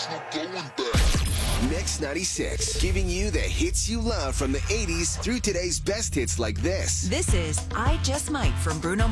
Next 96, giving you the hits you love from the 80s through today's best hits like this. This is I Just Might from Bruno